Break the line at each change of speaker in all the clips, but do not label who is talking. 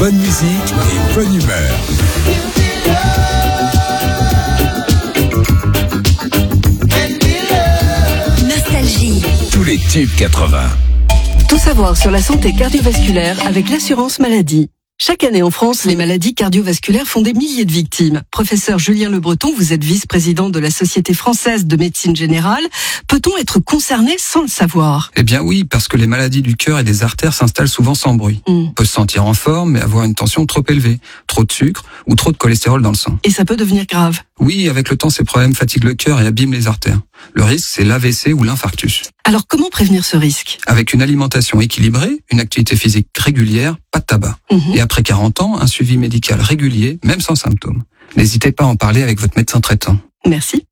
bonne musique et bonne humeur.
Nostalgie.
Tous les tubes 80.
Tout savoir sur la santé cardiovasculaire avec l'assurance maladie. Chaque année en France, les maladies cardiovasculaires font des milliers de victimes. Professeur Julien Le Breton, vous êtes vice-président de la Société française de médecine générale. Peut-on être concerné sans le savoir ?
Eh bien oui, parce que les maladies du cœur et des artères s'installent souvent sans bruit. On peut se sentir en forme, mais avoir une tension trop élevée, trop de sucre ou trop de cholestérol dans le sang.
Et ça peut devenir grave.
Oui, avec le temps, ces problèmes fatiguent le cœur et abîment les artères. Le risque, c'est l'AVC ou l'infarctus.
Alors comment prévenir ce risque ?
Avec une alimentation équilibrée, une activité physique régulière, pas de tabac. Et après 40 ans, un suivi médical régulier, même sans symptômes. N'hésitez pas à en parler avec votre médecin traitant.
Merci.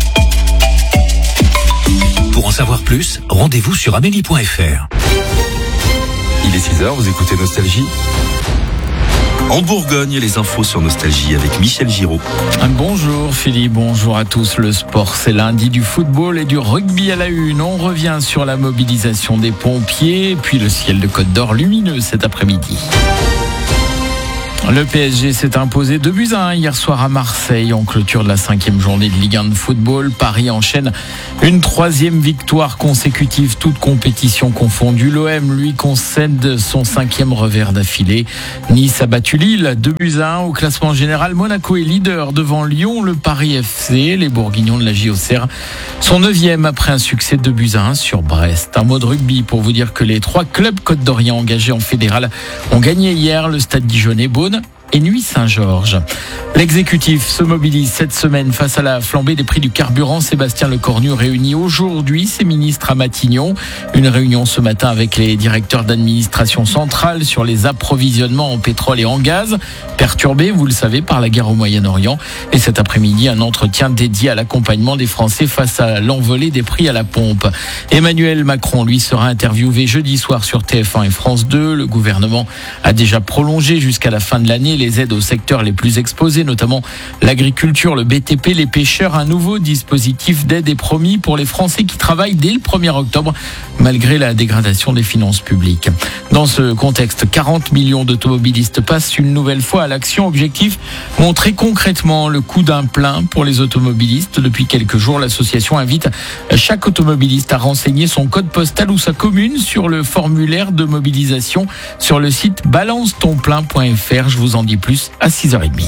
Pour en savoir plus, rendez-vous sur amélie.fr.
Il est 6h, vous écoutez Nostalgie. En Bourgogne, les infos sur Nostalgie avec Michel Giraud.
Bonjour Philippe, bonjour à tous. Le sport, c'est lundi, du football et du rugby à la une. On revient sur la mobilisation des pompiers, puis le ciel de Côte d'Or lumineux cet après-midi. Le PSG s'est imposé 2-1 hier soir à Marseille en clôture de la 5e journée de Ligue 1 de football. Paris enchaîne une 3e victoire consécutive, toute compétition confondue. L'OM lui concède son 5e revers d'affilée. Nice a battu Lille 2-1 au classement général. Monaco est leader devant Lyon. Le Paris FC, les Bourguignons de la JOCR sont 9e après un succès de 2-1 sur Brest. Un mot de rugby pour vous dire que les 3 clubs côte-d'Orient engagés en fédéral ont gagné hier le Stade Dijonnais, Beaune et Nuit Saint-Georges. L'exécutif se mobilise cette semaine face à la flambée des prix du carburant. Sébastien Lecornu réunit aujourd'hui ses ministres à Matignon. Une réunion ce matin avec les directeurs d'administration centrale sur les approvisionnements en pétrole et en gaz, perturbés, vous le savez, par la guerre au Moyen-Orient. Et cet après-midi, un entretien dédié à l'accompagnement des Français face à l'envolée des prix à la pompe. Emmanuel Macron, lui, sera interviewé jeudi soir sur TF1 et France 2. Le gouvernement a déjà prolongé jusqu'à la fin de l'année les aides aux secteurs les plus exposés, notamment l'agriculture, le BTP, les pêcheurs. Un nouveau dispositif d'aide est promis pour les Français qui travaillent dès le 1er octobre, malgré la dégradation des finances publiques. Dans ce contexte, 40 millions d'automobilistes passent une nouvelle fois à l'action. Objectif, montrer concrètement le coût d'un plein pour les automobilistes. Depuis quelques jours, l'association invite chaque automobiliste à renseigner son code postal ou sa commune sur le formulaire de mobilisation sur le site balancetonplein.fr. Je vous en dis plus à 6h30.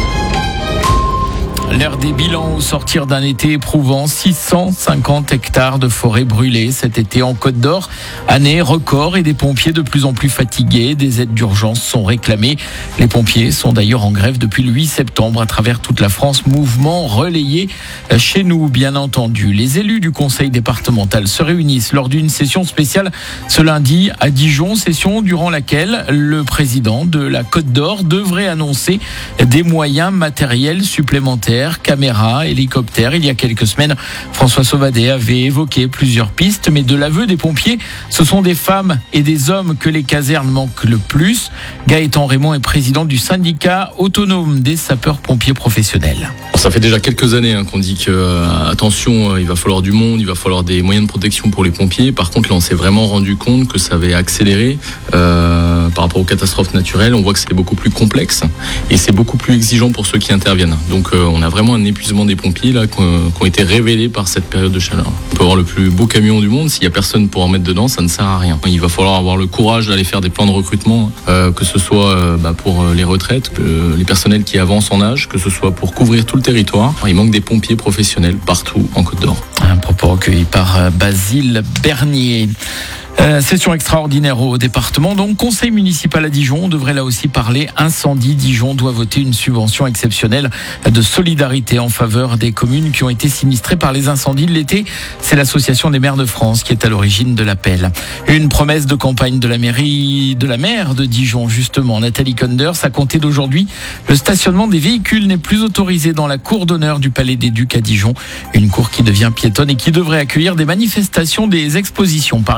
L'heure des bilans au sortir d'un été éprouvant. 650 hectares de forêt brûlées cet été en Côte d'Or. Année record et des pompiers de plus en plus fatigués. Des aides d'urgence sont réclamées. Les pompiers sont d'ailleurs en grève depuis le 8 septembre à travers toute la France. Mouvement relayé chez nous, bien entendu. Les élus du conseil départemental se réunissent lors d'une session spéciale ce lundi à Dijon. Session durant laquelle le président de la Côte d'Or devrait annoncer des moyens matériels supplémentaires. Caméras, hélicoptères. Il y a quelques semaines, François Sauvadet avait évoqué plusieurs pistes, mais de l'aveu des pompiers, ce sont des femmes et des hommes que les casernes manquent le plus. Gaëtan Raymond est président du syndicat autonome des sapeurs-pompiers professionnels.
Ça fait déjà quelques années qu'on dit que, attention, il va falloir du monde, il va falloir des moyens de protection pour les pompiers. Par contre, là, on s'est vraiment rendu compte que ça avait accéléré par rapport aux catastrophes naturelles. On voit que c'est beaucoup plus complexe et c'est beaucoup plus exigeant pour ceux qui interviennent. Donc, on a vraiment un épuisement des pompiers là qui ont été révélés par cette période de chaleur. On peut avoir le plus beau camion du monde, s'il n'y a personne pour en mettre dedans, ça ne sert à rien. Il va falloir avoir le courage d'aller faire des plans de recrutement, que ce soit pour les retraites, les personnels qui avancent en âge, que ce soit pour couvrir tout le territoire. Il manque des pompiers professionnels partout en Côte d'Or.
Un propos recueilli par Basile Bernier. Session extraordinaire au département. Donc, conseil municipal à Dijon, on devrait là aussi parler incendie. Dijon doit voter une subvention exceptionnelle de solidarité en faveur des communes qui ont été sinistrées par les incendies de l'été. C'est l'association des maires de France qui est à l'origine de l'appel. Une promesse de campagne de la mairie, de la maire de Dijon, justement, Nathalie Konders. À compter d'aujourd'hui, le stationnement des véhicules n'est plus autorisé dans la cour d'honneur du Palais des Ducs à Dijon. Une cour qui devient piétonne et qui devrait accueillir des manifestations, des expositions, par exemple.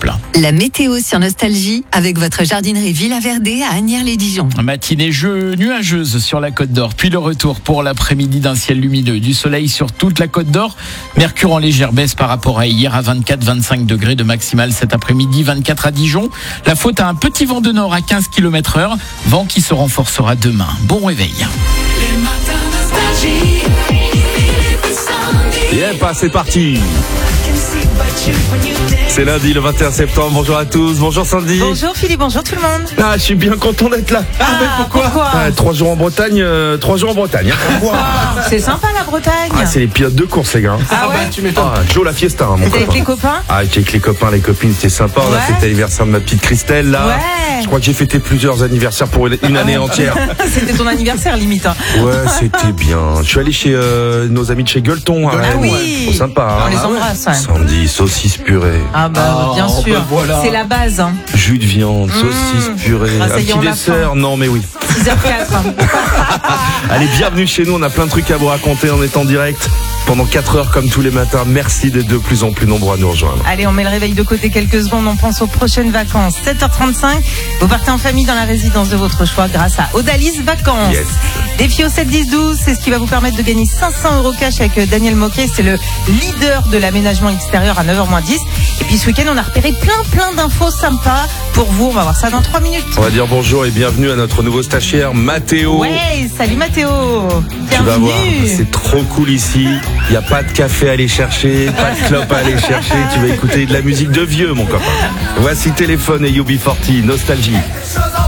simple.
La météo sur Nostalgie avec votre jardinerie Villa Verdé à Asnières-les-Dijon.
Matinée nuageuse sur la Côte d'Or, puis le retour pour l'après-midi d'un ciel lumineux, du soleil sur toute la Côte d'Or. Mercure en légère baisse par rapport à hier à 24-25 degrés de maximale cet après-midi, 24 à Dijon. La faute à un petit vent de nord à 15 km/h, vent qui se renforcera demain. Bon réveil.
C'est parti. C'est lundi le 21 septembre, bonjour à tous, bonjour Sandy.
Bonjour Philippe, bonjour tout le monde.
Ah, je suis bien content d'être là.
Mais pourquoi
3 jours en Bretagne, 3 jours en Bretagne.
C'est sympa la Bretagne.
C'est les pilotes de course les gars.
Tu m'étonnes.
Joe la fiesta, mon
C'était
copain.
avec les copains?
Avec les copains, les copines, c'était sympa. On a fêté l'anniversaire de ma petite Christelle là.
Ouais.
Je crois que j'ai fêté plusieurs anniversaires pour une année entière.
C'était ton anniversaire limite.
Ouais, c'était bien. Je suis allé chez nos amis de chez Gueuleton.
Ah oui.
Trop sympa.
On les embrasse. Ouais.
Sandy, saucisse purée.
Ah bah bien sûr.
voilà.
C'est la base.
Jus de viande, saucisse purée.
Ah, ça
Un
y est,
petit
on a
dessert.
faim.
Non mais oui.
6h04.
Allez, bienvenue chez nous, on a plein de trucs à vous raconter, on est en direct pendant 4 heures comme tous les matins. Merci d'être de plus en plus nombreux à nous rejoindre.
Allez, on met le réveil de côté quelques secondes, on pense aux prochaines vacances. 7h35, vous partez en famille dans la résidence de votre choix grâce à Odalis Vacances.
Yes.
Défi au 7-10-12, c'est ce qui va vous permettre de gagner 500 € cash avec Daniel Moquet, c'est le leader de l'aménagement extérieur à 9h-10. Et puis ce week-end, on a repéré plein d'infos sympas pour vous, on va voir ça dans 3 minutes.
On va dire bonjour et bienvenue à notre nouveau stagiaire, Mathéo.
Ouais, salut Mathéo.
Tu vas voir,
Bienvenue.
c'est trop cool ici. Il n'y a pas de café à aller chercher, pas de clope à aller chercher. Tu vas écouter de la musique de vieux, mon copain. Voici Téléphone et UB40, Nostalgie.